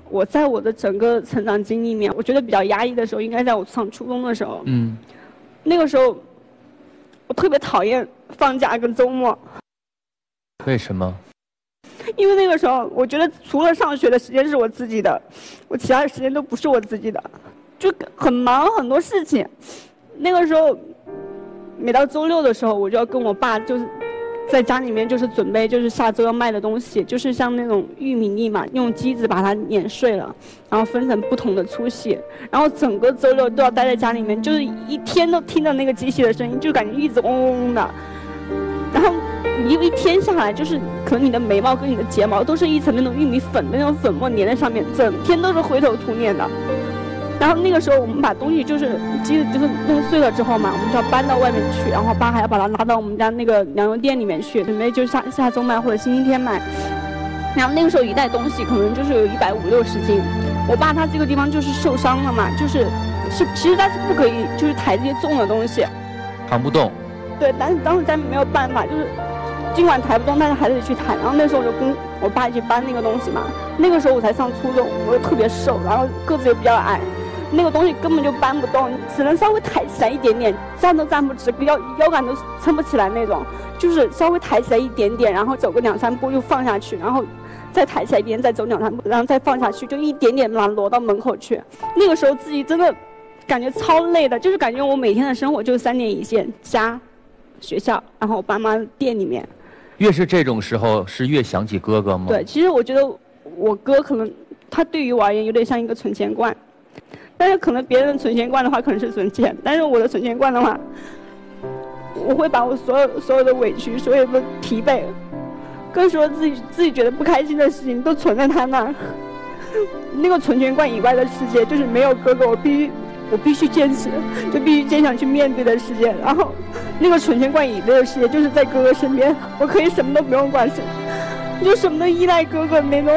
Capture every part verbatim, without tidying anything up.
我在我的整个成长经历里面，我觉得比较压抑的时候，应该在我上初中的时候。 嗯。 那个时候，我特别讨厌放假跟周末。 为什么？ 因为那个时候，我觉得除了上学的时间是我自己的，我其他的时间都不是我自己的，就很忙很多事情。那个时候，每到周六的时候，我就要跟我爸就是。在家里面就是准备就是下周要卖的东西，就是像那种玉米粒嘛，用机子把它碾碎了，然后分成不同的粗细，然后整个周六都要待在家里面，就是一天都听着那个机器的声音，就感觉一直嗡嗡嗡的。然后你一天下来，就是可能你的眉毛跟你的睫毛都是一层那种玉米粉的那种粉末粘在上面，整天都是灰头土脸的。然后那个时候我们把东西就是机子就是弄碎了之后嘛，我们就要搬到外面去，然后爸还要把它拉到我们家那个粮油店里面去，准备就是下下周卖或者星期天卖。然后那个时候一袋东西可能就是有一百五六十斤，我爸他这个地方就是受伤了嘛，就是是其实他是不可以就是抬这些重的东西， 扛不动。 对，但是当时咱没有办法，就是尽管抬不动，但是还得去抬。然后那时候我就跟我爸一起搬那个东西嘛。那个时候我才上初中，我又特别瘦，然后个子又比较矮。那个东西根本就搬不动，只能稍微抬起来一点点，站都站不直，腰腰杆都撑不起来那种，就是稍微抬起来一点点，然后走个两三步又放下去，然后再抬起来一点，再走两三步，然后再放下去，就一点点把它挪到门口去。那个时候自己真的感觉超累的，就是感觉我每天的生活就是三点一线，家、学校，然后我爸妈店里面。 越是这种时候，是越想起哥哥吗？ 对，其实我觉得我哥可能他对于我而言有点像一个存钱罐。但是可能别人的存钱罐的话可能是存钱，但是我的存钱罐的话，我会把我所有所有的委屈、所有的疲惫，更说自己自己觉得不开心的事情都存在他那儿。那个存钱罐以外的世界，就是没有哥哥，我必须我必须坚持，就必须坚强去面对的世界。然后那个存钱罐以内的世界，就是在哥哥身边，我可以什么都不用管，就什么都依赖哥哥那种。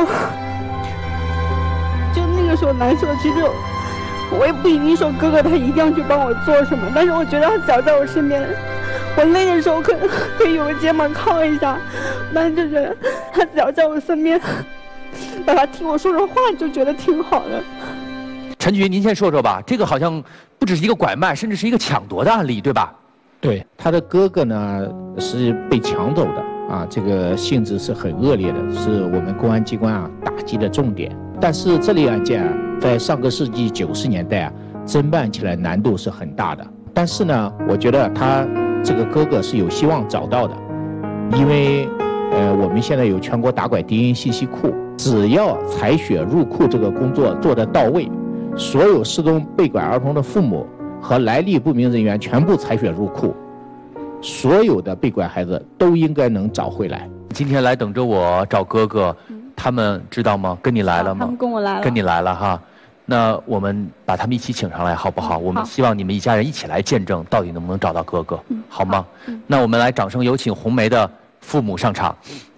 就那个时候难受，其实。我也不一定说哥哥他一定要去帮我做什么，但是我觉得他只要在我身边，我累的时候可可以有个肩膀靠一下，但是就觉得他只要在我身边，把他听我说说话，就觉得挺好的。 陈局，您先说说吧，这个好像不只是一个拐卖，甚至是一个抢夺的案例，对吧？ 对，他的哥哥呢是被抢走的啊，这个性质是很恶劣的，是我们公安机关啊打击的重点。但是这类案件啊，在上个世纪九十年代啊，侦办起来难度是很大的。但是呢，我觉得他这个哥哥是有希望找到的，因为呃，我们现在有全国打拐 D N A 信息库，只要采血入库这个工作做得到位，所有失踪被拐儿童的父母和来历不明人员全部采血入库，所有的被拐孩子都应该能找回来。 今天来等着我找哥哥。嗯，他们知道吗？跟你来了吗？ 他们跟我来了。 跟你来了哈，那我们把他们一起请上来，好不好？嗯、我们希望你们一家人一起来见证，到底能不能找到哥哥，嗯、好吗？好嗯、那我们来掌声有请红梅的父母上场。嗯